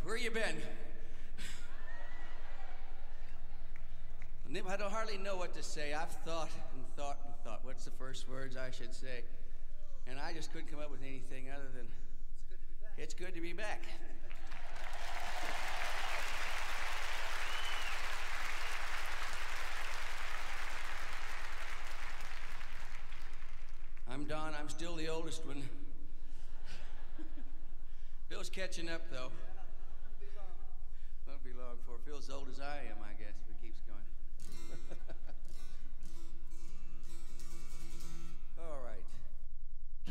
Where you been? I don't hardly know what to say. I've thought and thought and thought. What's the first words I should say? And I just couldn't come up with anything other than, it's good to be back. I'm Don. I'm still the oldest one. Bill's catching up, though. Won't be long before Phil's as old as I am, I guess.